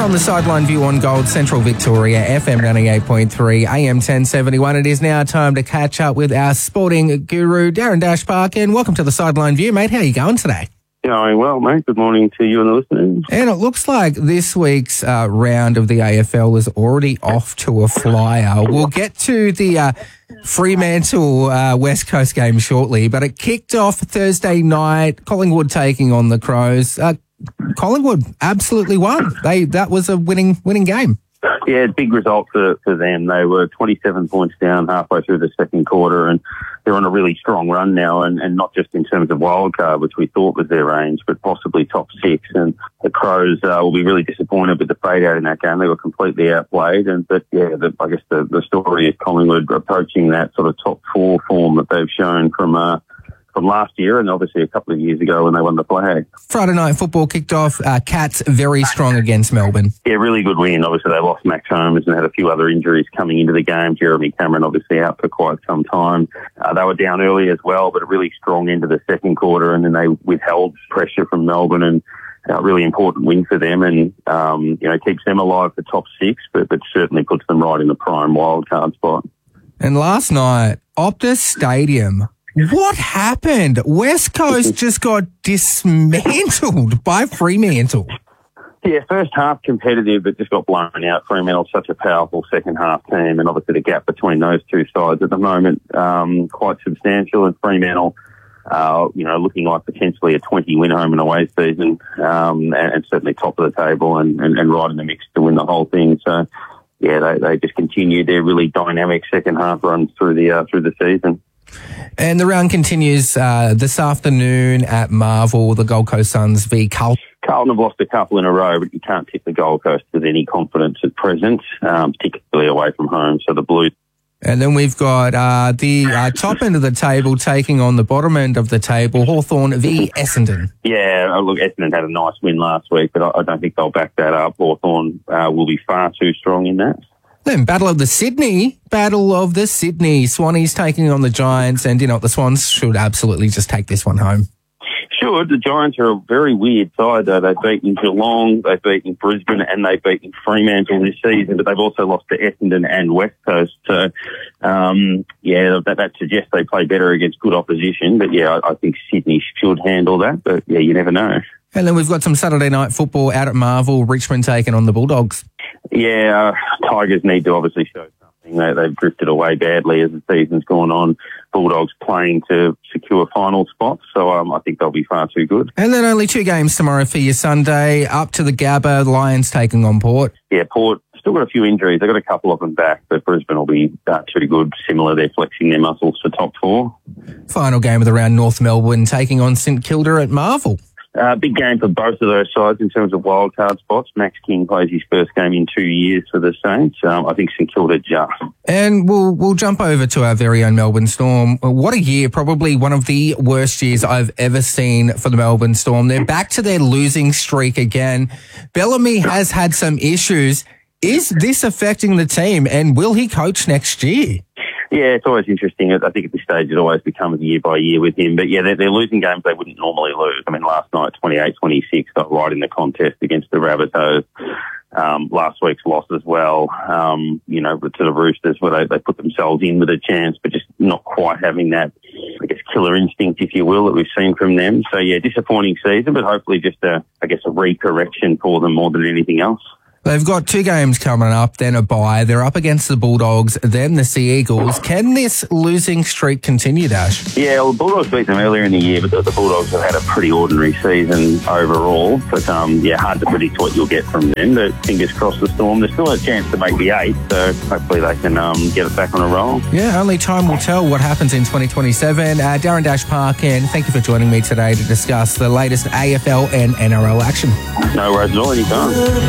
on the Sideline View on Gold, Central Victoria, FM 98.3, AM 1071. It is now time to catch up with our sporting guru, Darren Dash Parkin. Welcome to the Sideline View, mate. How are you going today? Going well, mate. Good morning to you and the listeners. And it looks like this week's round of the AFL is already off to a flyer. We'll get to the Fremantle West Coast game shortly, but it kicked off Thursday night, Collingwood taking on the Crows. Collingwood absolutely won. That was a winning game. Yeah, big result for them. They were 27 points down halfway through the second quarter, and they're on a really strong run now, and not just in terms of wildcard, which we thought was their range, but possibly top six. And the Crows will be really disappointed with the fade out in that game. They were completely outplayed, I guess the story is Collingwood approaching that sort of top four form that they've shown from last year and obviously a couple of years ago when they won the flag. Friday night football kicked off. Cats very strong against Melbourne. Yeah, really good win. Obviously they lost Max Holmes and had a few other injuries coming into the game. Jeremy Cameron obviously out for quite some time. They were down early as well, but a really strong end of the second quarter, and then they withheld pressure from Melbourne, and a really important win for them, and keeps them alive for top six, but certainly puts them right in the prime wildcard spot. And last night, Optus Stadium, what happened? West Coast just got dismantled by Fremantle. Yeah, first half competitive, but just got blown out. Fremantle's such a powerful second half team, and obviously the gap between those two sides at the moment quite substantial. And Fremantle, looking like potentially a 20-win home and away season, and certainly top of the table and right in the mix to win the whole thing. So, yeah, they just continued their really dynamic second half runs through the season. And the round continues this afternoon at Marvel, the Gold Coast Suns v Carlton. Carlton have lost a couple in a row, but you can't tip the Gold Coast with any confidence at present, particularly away from home. So the Blues. And then we've got the top end of the table taking on the bottom end of the table, Hawthorn v Essendon. Yeah, look, Essendon had a nice win last week, but I don't think they'll back that up. Hawthorn will be far too strong in that. Then Battle of the Sydney. Swannies taking on the Giants, and the Swans should absolutely just take this one home. Sure, the Giants are a very weird side, though. They've beaten Geelong, they've beaten Brisbane, and they've beaten Fremantle this season, but they've also lost to Essendon and West Coast. So, that suggests they play better against good opposition. But, yeah, I think Sydney should handle that. But, yeah, you never know. And then we've got some Saturday night football out at Marvel, Richmond taking on the Bulldogs. Yeah, Tigers need to obviously show something. They've drifted away badly as the season's gone on. Bulldogs playing to secure final spots, so I think they'll be far too good. And then only 2 games tomorrow for your Sunday. Up to the Gabba, Lions taking on Port. Yeah, Port still got a few injuries. They've got a couple of them back, but Brisbane will be too good. Similar, they're flexing their muscles for top 4. Final game of the round, North Melbourne taking on St Kilda at Marvel. Big game for both of those sides in terms of wildcard spots. Max King plays his first game in 2 years for the Saints. I think St Kilda just. And we'll jump over to our very own Melbourne Storm. What a year, probably one of the worst years I've ever seen for the Melbourne Storm. They're back to their losing streak again. Bellamy has had some issues. Is this affecting the team, and will he coach next year? Yeah, it's always interesting. I think at this stage it always becomes year by year with him. But, yeah, they're losing games they wouldn't normally lose. I mean, last night, 28-26, got right in the contest against the Rabbitohs. Last week's loss as well, to the Roosters, where they put themselves in with a chance, but just not quite having that, I guess, killer instinct, if you will, that we've seen from them. So, yeah, disappointing season, but hopefully just a recorrection for them more than anything else. They've got 2 games coming up, then a bye. They're up against the Bulldogs, then the Sea Eagles. Can this losing streak continue, Dash? Yeah, well, the Bulldogs beat them earlier in the year, but the Bulldogs have had a pretty ordinary season overall. But, hard to predict what you'll get from them. But fingers crossed the Storm. There's still a chance to make the 8, so hopefully they can get it back on a roll. Yeah, only time will tell what happens in 2027. Darren Dash Parkin, thank you for joining me today to discuss the latest AFL and NRL action. No worries at all, anytime.